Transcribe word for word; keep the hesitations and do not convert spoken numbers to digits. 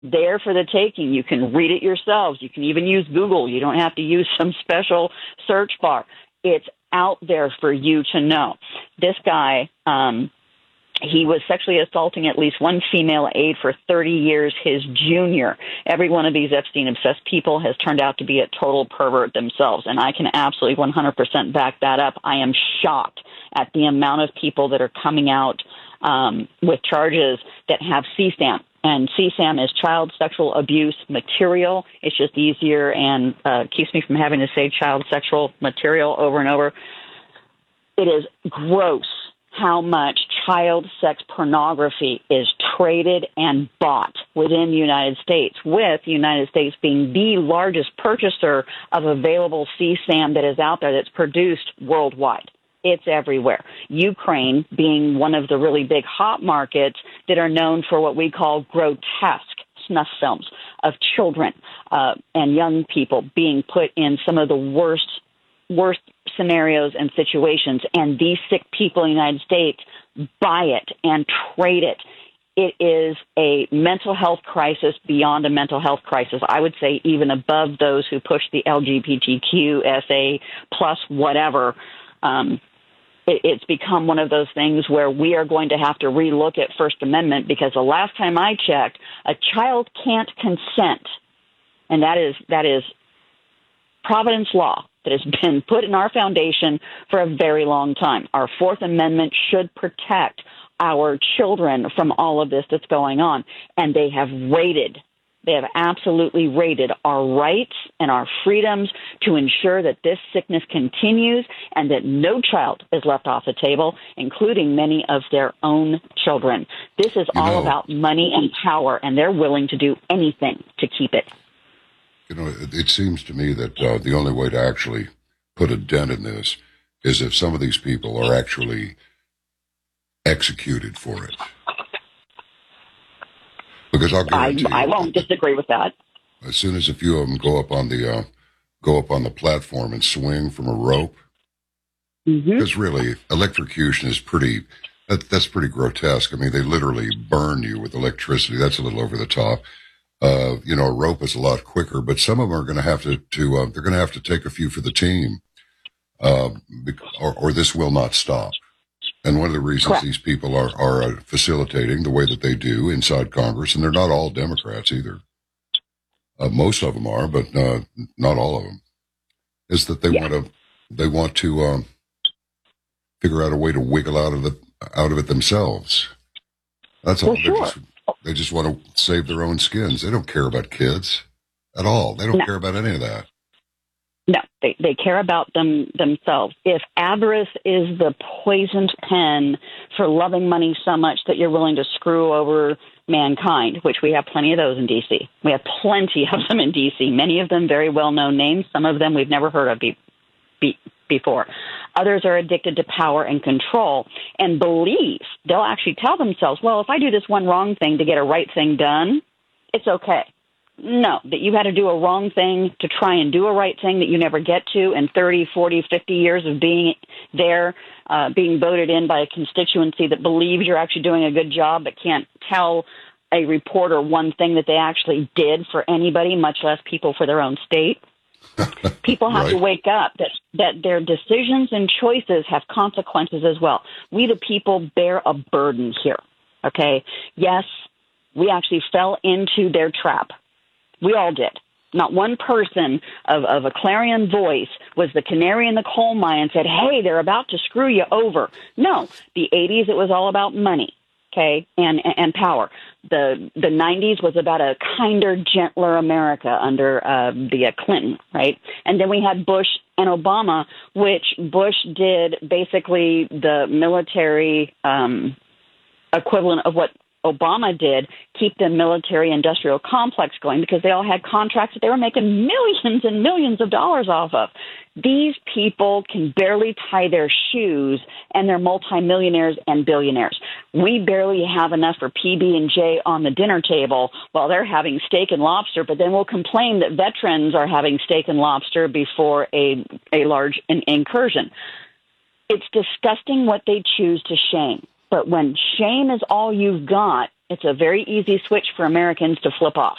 there for the taking. You can read it yourselves. You can even use Google. You don't have to use some special search bar. It's out there for you to know. This guy, um, he was sexually assaulting at least one female aide for thirty years, his junior. Every one of these Epstein-obsessed people has turned out to be a total pervert themselves, and I can absolutely one hundred percent back that up. I am shocked at the amount of people that are coming out um, with charges that have C SAM. And C SAM is child sexual abuse material. It's just easier and uh, keeps me from having to say child sexual material over and over. It is gross how much child sex pornography is traded and bought within the United States, with the United States being the largest purchaser of available C SAM that is out there that's produced worldwide. It's everywhere. Ukraine being one of the really big hot markets that are known for what we call grotesque snuff films of children uh, and young people being put in some of the worst worst scenarios and situations, and these sick people in the United States buy it and trade it. It is a mental health crisis beyond a mental health crisis. I would say even above those who push the L G B T Q, S A, plus whatever. Um, it, it's become one of those things where we are going to have to relook at First Amendment, because the last time I checked, a child can't consent, and that is that is Providence law that has been put in our foundation for a very long time. Our Fourth Amendment should protect our children from all of this that's going on. And they have raided, they have absolutely raided our rights and our freedoms to ensure that this sickness continues and that no child is left off the table, including many of their own children. This is you all know, about money and power, and they're willing to do anything to keep it. You know, it, it seems to me that uh, the only way to actually put a dent in this is if some of these people are actually executed for it. Because I'll guarantee I, I won't you, disagree with that. As soon as a few of them go up on the uh, go up on the platform and swing from a rope, because mm-hmm. really electrocution is pretty. That, that's pretty grotesque. I mean, they literally burn you with electricity. That's a little over the top. Uh, you know, a rope is a lot quicker, but some of them are going to have to, to uh, they're going to have to take a few for the team, uh, or, or this will not stop. And one of the reasons Correct. These people are, are uh, facilitating the way that they do inside Congress, and they're not all Democrats either. Uh, most of them are, but uh, not all of them, is that they yeah. want to, they want to um, figure out a way to wiggle out of the, out of it themselves. That's all. Well, sure. Just, They just want to save their own skins. They don't care about kids at all. They don't no. care about any of that. No, they, they care about them themselves. If avarice is the poisoned pen for loving money so much that you're willing to screw over mankind, which we have plenty of those in D C. We have plenty of them in D C, many of them very well-known names. Some of them we've never heard of be, be, before. Others are addicted to power and control and believe, they'll actually tell themselves, well, if I do this one wrong thing to get a right thing done, it's okay. No, that you had to do a wrong thing to try and do a right thing that you never get to, and thirty, forty, fifty years of being there, uh, being voted in by a constituency that believes you're actually doing a good job but can't tell a reporter one thing that they actually did for anybody, much less people for their own state. People have right. to wake up that, that their decisions and choices have consequences as well. We, the people, bear a burden here, okay? Yes, we actually fell into their trap. We all did. Not one person of, of a clarion voice was the canary in the coal mine and said, hey, they're about to screw you over. No, the eighties, it was all about money. Okay, and and power. The the nineties was about a kinder, gentler America under uh, the uh, Clinton, right? And then we had Bush and Obama, which Bush did basically the military um, equivalent of what Obama did, keep the military-industrial complex going, because they all had contracts that they were making millions and millions of dollars off of. These people can barely tie their shoes, and they're multimillionaires and billionaires. We barely have enough for P B and J on the dinner table while they're having steak and lobster, but then we'll complain that veterans are having steak and lobster before a, a large in- incursion. It's disgusting what they choose to shame. But when shame is all you've got It's a very easy switch for Americans to flip off.